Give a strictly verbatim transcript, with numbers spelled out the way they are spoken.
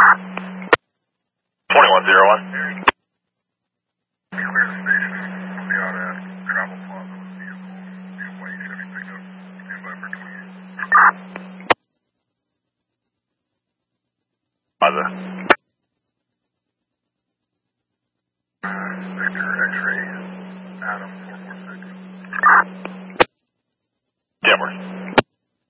twenty-one zero one. Clear the station. We'll be out at Travel Plaza with vehicle. two one eight Chevy pickup. Stand by for twenty-eight. Plaza. Victor X-ray. Adam four four six. Jammer.